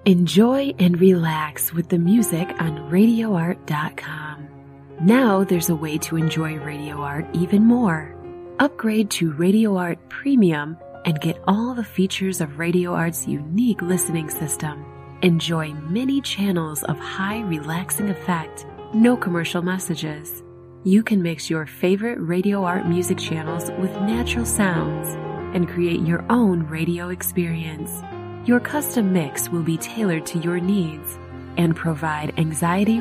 Enjoy and relax with the music on RadioArt.com. Now there's a way to enjoy Radio Art even more. Upgrade to Radio Art Premium and get all the features of Radio Art's unique listening system. Enjoy many channels of high relaxing effect, no commercial messages. You can mix your favorite Radio Art music channels with natural sounds and create your own radio experience. Your custom mix will be tailored to your needs and provide anxiety